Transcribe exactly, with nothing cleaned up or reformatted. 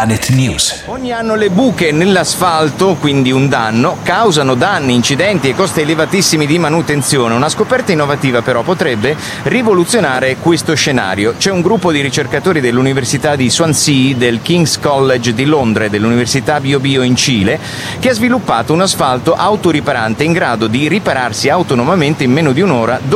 Planet News. Ogni anno le buche nell'asfalto, quindi un danno, causano danni, incidenti e costi elevatissimi di manutenzione. Una scoperta innovativa però potrebbe rivoluzionare questo scenario. C'è un gruppo di ricercatori dell'Università di Swansea, del King's College di Londra e dell'Università Bio Bio in Cile che ha sviluppato un asfalto autoriparante in grado di ripararsi autonomamente in meno di un'ora